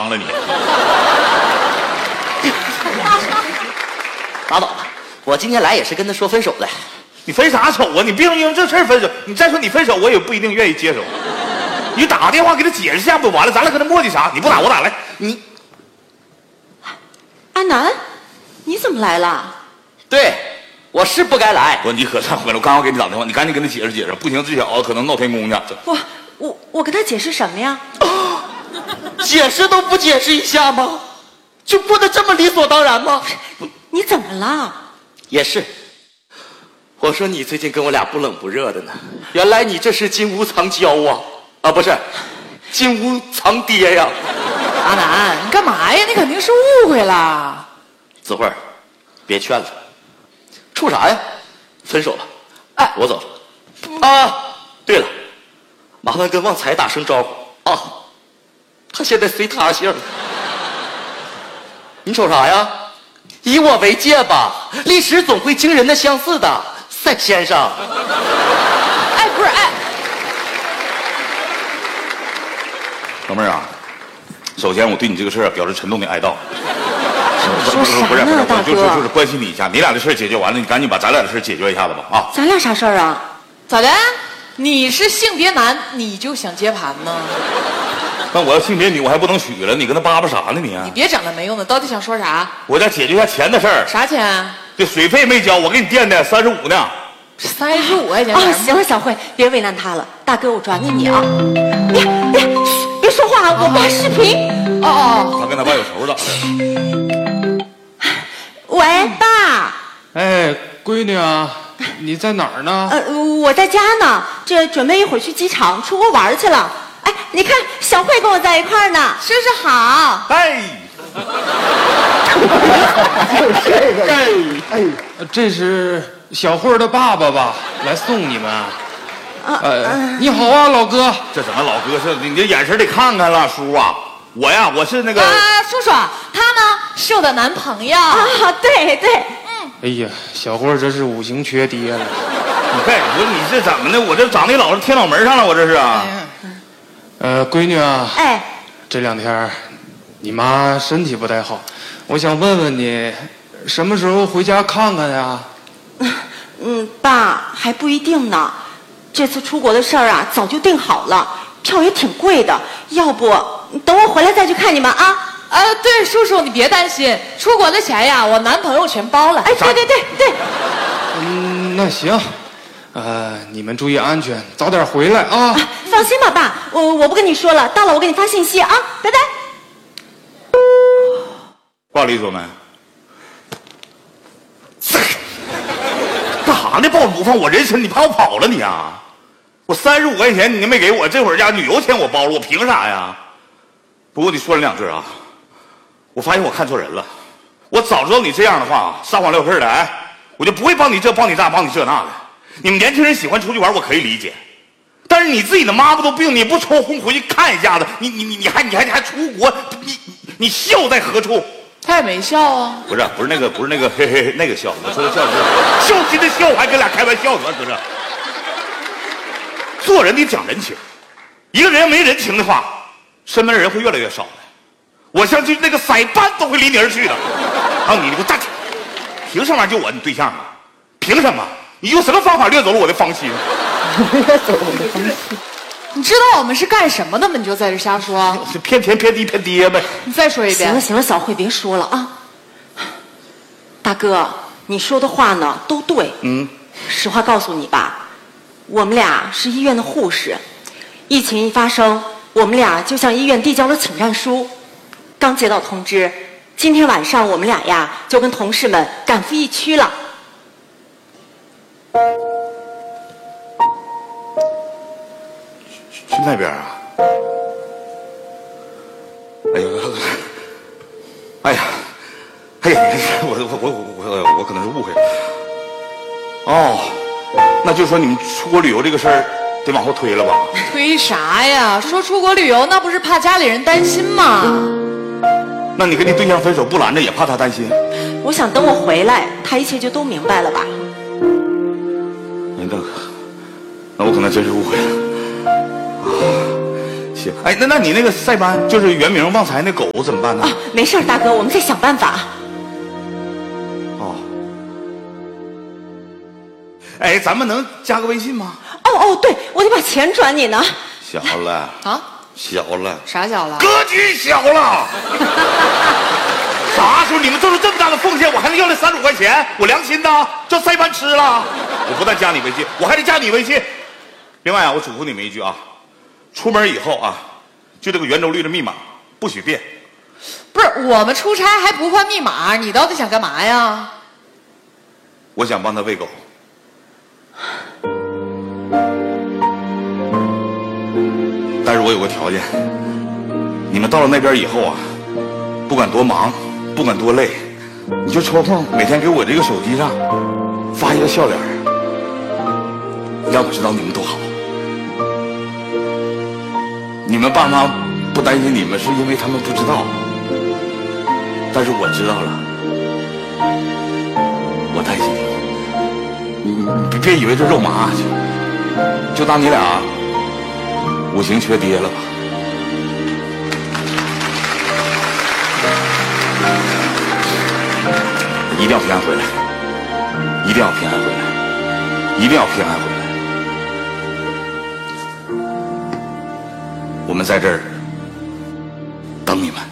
伤了你。 拉倒吧，我今天来也是跟他说分手的。 你分啥手啊？你别因为这事儿分手。你再说你分手，我也不一定愿意接手。你打个电话给他解释一下不完了？咱俩跟他磨叽啥？你不打我打来。你， 阿南，你怎么来了？ 对，我是不该来。 你可算回来！我刚要给你打电话，你赶紧跟他解释解释，不行这小子可能闹天宫去。 我跟他解释什么呀？ 解释都不解释一下吗？就过得这么理所当然吗？ 你怎么了？ 也是。我说你最近跟我俩不冷不热的呢，原来你这是金屋藏娇啊！啊，不是，金屋藏爹呀！ 阿南，你干嘛呀？你肯定是误会了。 子慧，别劝了，处啥呀？分手吧。 哎， 我走了。啊，对了，麻烦跟旺财打声招呼啊，他现在随他姓了。你瞅啥呀？以我为戒吧，历史总会惊人的相似的，赛先生。 哎，不是，哎， 老妹儿啊，首先我对你这个事儿表示沉痛的哀悼。 说啥呢，大哥？ 就是关心你一下，你俩的事儿解决完了，你赶紧把咱俩的事儿解决一下子吧啊！ 咱俩啥事儿啊？ 咋的？你是性别男，你就想接盘呢？ 那我要性别女，我还不能娶了，你跟他叭叭啥呢你？ 你别整那没用的，到底想说啥？ 我再解决一下钱的事儿。 啥钱？ 这水费没交，我给你垫的35呢。 35块钱。 啊，行了，小慧，别为难他了。大哥，我转给你啊。别说话，我爸视频。 哦， 他跟他爸有仇的。 喂，爸。 哎，闺女啊，你在哪儿呢？ 我在家呢，这准备一会儿去机场出国玩去了。哎，你看，小慧跟我在一块儿呢。叔叔好。 哎， 就是这个。哎，这是小慧的爸爸吧？来送你们。你好啊，老哥。 这怎么老哥是？你这眼神得看看了，叔啊。我是那个。 叔叔，他呢是我的男朋友。 啊，对。 哎呀，小慧这是五行缺爹了。 你看，你这怎么的？我这长得老是贴脑门上了，我这是啊。 闺女啊。 哎。 这2天你妈身体不太好，我想问问你，什么时候回家看看呀？ 爸还不一定呢。这次出国的事儿啊，早就定好了，票也挺贵的。要不等我回来再去看你们啊？ 对，叔叔你别担心，出国的钱呀，我男朋友全包了。 哎，对。 那行，你们注意安全，早点回来啊。 放心吧，爸，我不跟你说了，到了我给你发信息啊，拜拜。 挂了一说没？干啥呢？抱着不放，我人参，你怕我跑了你啊？我35块钱你没给我，这会儿家旅游钱我包了，我凭啥呀？不过你说了2句啊，我发现我看错人了。我早知道你这样的话，撒谎撂嗑的，哎，我就不会帮你这帮你那帮你这那的。你们年轻人喜欢出去玩，我可以理解，但是你自己的妈不都病，你不抽空回去看一下子，你还出国，你笑在何处？ 他也没笑啊。 不是那个嘿嘿那个笑，我说的笑是笑心的笑，还跟俩开玩笑呢，搁这。做人得讲人情，一个人要没人情的话，身边的人会越来越少的。我相信那个塞班都会离你而去的。还有你给我站起来！凭什么就我你对象啊？凭什么？你用什么方法掠走了我的芳心？ 掠走我的芳心。 你知道我们是干什么的吗？你就在这瞎说。 骗钱骗地骗爹呗。 你再说一遍。 行了，小慧别说了啊。大哥，你说的话呢都对。实话告诉你吧，我们俩是医院的护士，疫情一发生，我们俩就向医院递交了请战书。刚接到通知，今天晚上我们俩呀就跟同事们赶赴疫区了。 去那边啊？哎呀，我可能是误会了。哦，那就说你们出国旅游这个事儿得往后推了吧？ 推啥呀？说出国旅游那不是怕家里人担心吗？ 那你跟你对象分手不拦着，也怕他担心？ 我想等我回来，他一切就都明白了吧？ 那我可能真是误会了。 行，哎，那你那个塞班就是原名旺财那狗怎么办呢？ 啊，没事儿，大哥，我们再想办法。 哦，哎，咱们能加个微信吗？ 哦，对，我得把钱转你呢。 小了啊， 小了， 啥小了？ 格局小了。啥时候你们做出这么大的奉献，我还能要那35块钱？我良心呐，叫塞班吃了。我不但加你微信，我还得加你微信。另外啊，我嘱咐你们一句啊，出门以后啊，就这个圆周率的密码不许变。 不是，我们出差还不换密码，你到底想干嘛呀？ 我想帮他喂狗。但是我有个条件，你们到了那边以后啊，不管多忙，不管多累，你就抽空每天给我这个手机上发一个笑脸，让我知道你们多好。你们爸妈不担心你们，是因为他们不知道，但是我知道了，我担心你别以为这肉麻，就当你俩五行缺爹了吧。一定要平安回来，一定要平安回来，一定要平安回来。我们在这儿等你们。